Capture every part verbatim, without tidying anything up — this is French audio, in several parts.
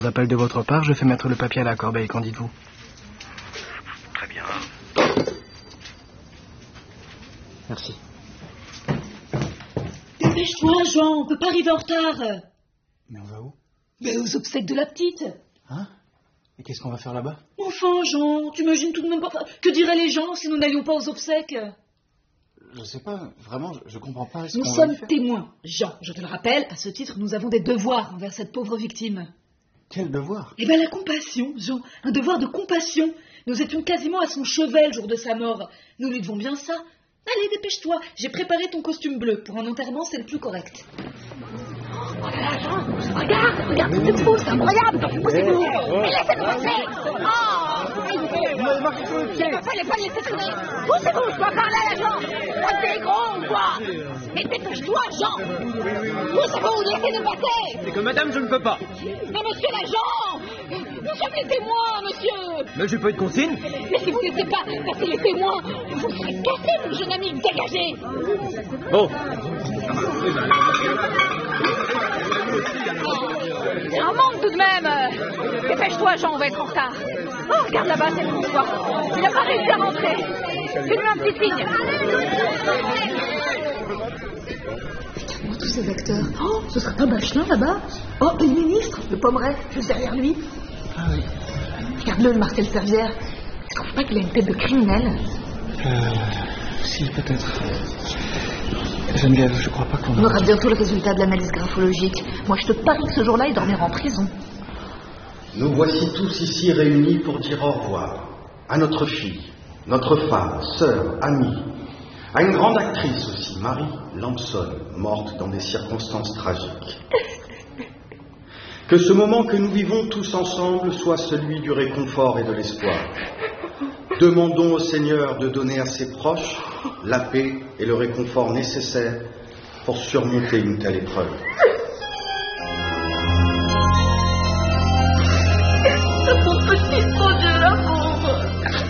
Appel de votre part, je fais mettre le papier à la corbeille, qu'en dites-vous? Très bien. Merci. Dépêche-toi, Jean, on peut pas arriver en retard. Mais on va où? Mais aux obsèques de la petite. Hein? Et qu'est-ce qu'on va faire là-bas? Enfin, Jean, tu imagines tout de même pas... Que diraient les gens si nous n'allions pas aux obsèques? Je sais pas, vraiment, je, je comprends pas ce Nous qu'on sommes va faire. témoins, Jean, je te le rappelle, à ce titre, nous avons des devoirs envers cette pauvre victime. Quel devoir? Eh bien, la compassion, Jean, un devoir de compassion. Nous étions quasiment à son chevet le jour de sa mort. Nous lui devons bien ça. Allez, dépêche-toi, j'ai préparé ton costume bleu. Pour un enterrement, c'est le plus correct. Oh là là, Jean, regarde, regarde cette foule, c'est incroyable. Poussez-vous, et laissez-nous passer. Oh, il ne fallait pas le laisser tourner. Poussez-vous, je dois parler à la Jean. Oh, t'es gros ou quoi? Mais dépêche-toi, Jean. Poussez-vous, laissez-nous passer. C'est que madame, je ne peux pas. Mais monsieur l'agent, nous sommes les témoins, monsieur. Mais j'ai pas eu de consigne. Mais si vous n'étiez pas passer les témoins, vous serez cassé, mon jeune ami, dégagez. Bon. C'est un manque tout de même. Dépêche-toi, Jean, on va être en retard. Oh, regarde là-bas, c'est François. Il n'a pas réussi à rentrer. Fais-lui un petit signe. Regarde-moi tous ces acteurs. Oh, ce serait pas Bachelin là-bas? Oh, et le ministre, le Pommeret, juste derrière lui. Ah oui. Regarde-le, le Marcel Servière. Tu trouves pas qu'il a une tête de criminel? Euh... Si, peut-être. Geneviève, je crois pas qu'on... On aura bientôt le résultat de l'analyse graphologique. Moi, je te parie que ce jour-là, il dormira en prison. Nous voici tous ici réunis pour dire au revoir à notre fille, notre femme, sœur, amie, à une grande actrice aussi, Marie Lampson, morte dans des circonstances tragiques. Que ce moment que nous vivons tous ensemble soit celui du réconfort et de l'espoir. Demandons au Seigneur de donner à ses proches la paix et le réconfort nécessaires pour surmonter une telle épreuve. Mon petit projet, la pauvre.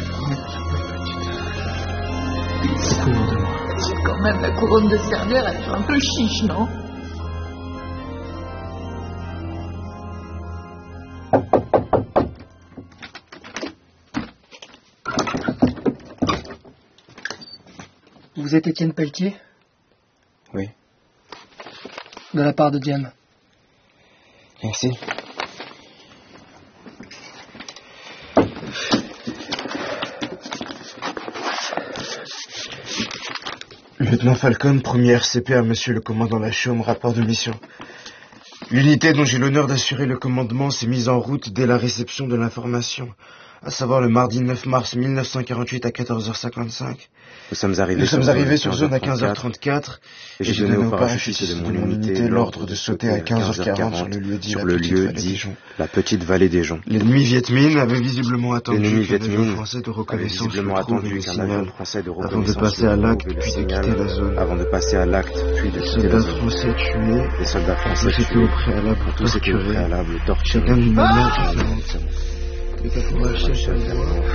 Quand même, la couronne de Servière, elle fait un peu chiche, non? Vous êtes Étienne Pelletier? Oui. De la part de Diane. Merci. Lieutenant Falcon, premier R C P à monsieur le commandant Lachaume, rapport de mission. L'unité dont j'ai l'honneur d'assurer le commandement s'est mise en route dès la réception de l'information, à savoir le mardi neuf mars mille neuf cent quarante-huit à quatorze heures cinquante-cinq. Nous sommes arrivés, Nous sur, sommes arrivés sur sur zone à quinze heures trente-quatre et j'ai donné aux parachutistes de mon unité l'ordre de sauter à quinze heures quarante sur le lieu dit, sur le lieu dit la petite vallée des joncs. L'ennemi Viet Minh avait visiblement attendu qu'un avion français de reconnaissance visiblement attendu qu'un avion français de avant de reconnaissance passer à l'acte puis de quitter la zone. Avant de passer à l'acte puis de Les quitter la soldats zone. français tués, Les soldats français tous étaient tués, au préalable pour tous étaient au torturer, préalable torturés. chacun d'une manière Ah différente. Les tatouages,